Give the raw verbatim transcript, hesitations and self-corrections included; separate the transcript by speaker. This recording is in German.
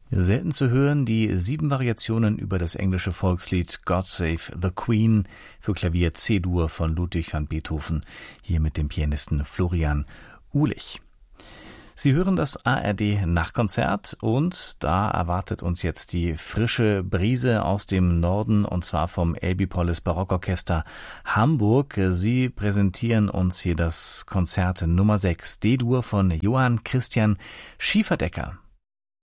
Speaker 1: Selten zu hören die sieben Variationen über das englische Volkslied God Save the Queen für Klavier C-Dur von Ludwig van Beethoven, hier mit dem Pianisten Florian Uhlich. Sie hören das A R D Nachtkonzert und da erwartet uns jetzt die frische Brise aus dem Norden und zwar vom Elbipolis Barockorchester Hamburg. Sie präsentieren uns hier das Konzert Nummer sechs D-Dur von Johann Christian Schieferdecker.